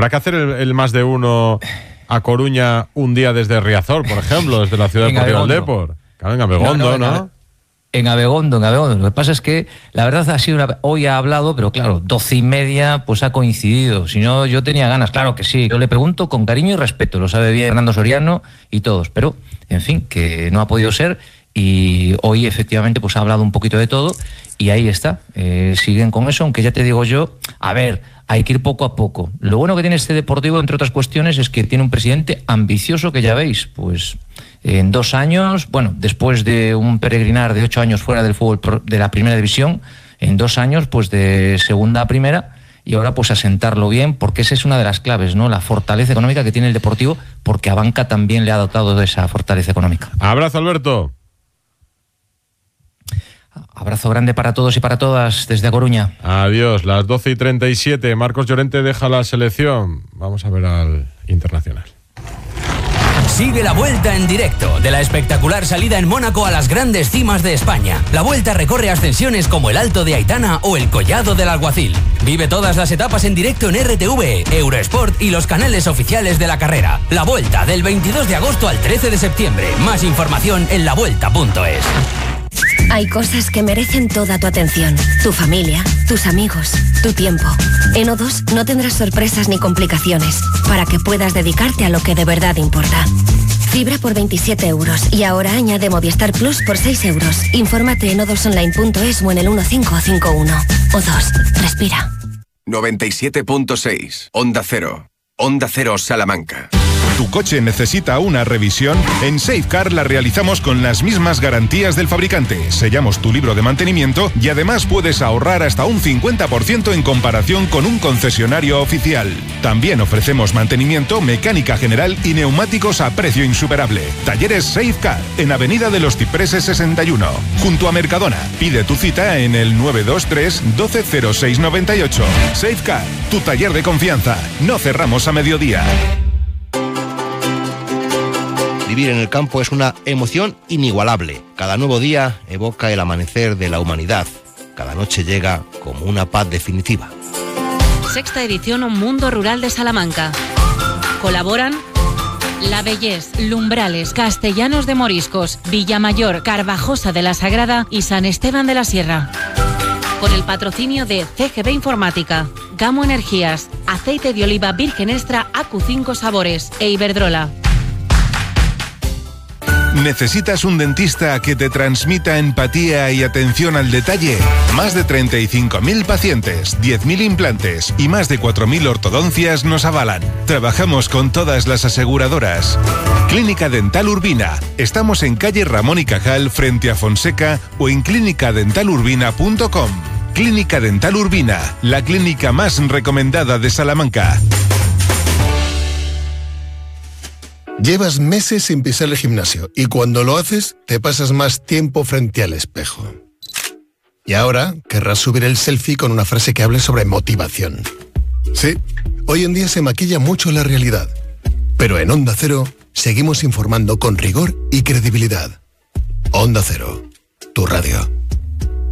Habrá que hacer el más de uno a Coruña un día desde Riazor, por ejemplo, desde la ciudad deportiva del Depor. Claro, en Abegondo, ¿no? En Abegondo. Lo que pasa es que la verdad ha sido hoy ha hablado, pero claro, 12:30 pues ha coincidido. Si no, yo tenía ganas, claro que sí. Yo le pregunto con cariño y respeto, lo sabe bien Fernando Soriano y todos, pero en fin, que no ha podido ser. Y hoy efectivamente pues ha hablado un poquito de todo y ahí está, siguen con eso, aunque ya te digo yo, a ver, hay que ir poco a poco. Lo bueno que tiene este Deportivo, entre otras cuestiones, es que tiene un presidente ambicioso, que ya veis, pues en 2 años, bueno, después de un peregrinar de 8 años fuera del fútbol de la primera división, en 2 años pues de segunda a primera, y ahora pues asentarlo bien, porque esa es una de las claves, ¿no? La fortaleza económica que tiene el Deportivo, porque a banca también le ha dotado de esa fortaleza económica. Abrazo, Alberto. Abrazo grande para todos y para todas desde A Coruña. Adiós, las 12:37. Marcos Llorente deja la selección. Vamos a ver al internacional. Sigue la Vuelta en directo de la espectacular salida en Mónaco a las grandes cimas de España. La Vuelta recorre ascensiones como el Alto de Aitana o el Collado del Alguacil. Vive todas las etapas en directo en RTV, Eurosport y los canales oficiales de la carrera. La Vuelta del 22 de agosto al 13 de septiembre. Más información en lavuelta.es. Hay cosas que merecen toda tu atención. Tu familia, tus amigos, tu tiempo. En O2 no tendrás sorpresas ni complicaciones para que puedas dedicarte a lo que de verdad importa. Fibra por 27 euros y ahora añade Movistar Plus por 6 euros. Infórmate en o2online.es o en el 1551. O2, respira. 97.6, Onda Cero. Onda Cero Salamanca. ¿Tu coche necesita una revisión? En Safecar la realizamos con las mismas garantías del fabricante. Sellamos tu libro de mantenimiento y además puedes ahorrar hasta un 50% en comparación con un concesionario oficial. También ofrecemos mantenimiento, mecánica general y neumáticos a precio insuperable. Talleres Safecar, en Avenida de los Cipreses 61, junto a Mercadona. Pide tu cita en el 923 120698. Safecar, tu taller de confianza. No cerramos a mediodía. Vivir en el campo es una emoción inigualable. Cada nuevo día evoca el amanecer de la humanidad. Cada noche llega como una paz definitiva. Sexta edición Mundo Rural de Salamanca. Colaboran La Bellés, Lumbrales, Castellanos de Moriscos, Villamayor, Carvajosa de la Sagrada y San Esteban de la Sierra. Con el patrocinio de CGB Informática, Gamo Energías, Aceite de Oliva Virgen Extra AQ5 Sabores e Iberdrola. ¿Necesitas un dentista que te transmita empatía y atención al detalle? Más de 35.000 pacientes, 10.000 implantes y más de 4.000 ortodoncias nos avalan. Trabajamos con todas las aseguradoras. Clínica Dental Urbina. Estamos en calle Ramón y Cajal frente a Fonseca o en clinicadentalurbina.com. Clínica Dental Urbina, la clínica más recomendada de Salamanca. Llevas meses sin pisar el gimnasio y cuando lo haces te pasas más tiempo frente al espejo. Y ahora querrás subir el selfie con una frase que hable sobre motivación. Sí, hoy en día se maquilla mucho la realidad, pero en Onda Cero seguimos informando con rigor y credibilidad. Onda Cero, tu radio.